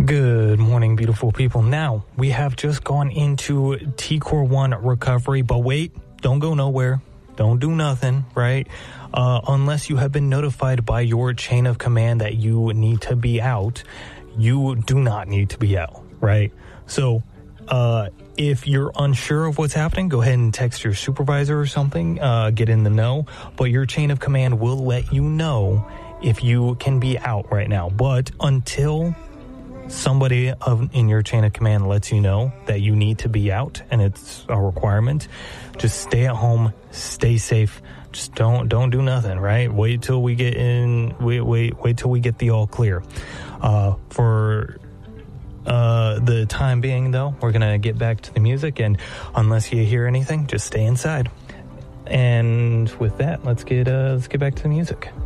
Good morning, beautiful people. Now, we have just gone into TCOR 1 recovery, but wait, don't go nowhere. Don't do nothing, right? Unless you have been notified by your chain of command that you need to be out, you do not need to be out, right? So, if you're unsure of what's happening, go ahead and text your supervisor or something, get in the know, but your chain of command will let you know if you can be out right now. But until somebody in your chain of command lets you know that you need to be out and it's a requirement, just stay at home, stay safe, just don't do nothing, right? Wait till we get in, wait till we get the all clear. For the time being, though, we're gonna get back to the music, and unless you hear anything, just stay inside. And with that, let's get back to the music.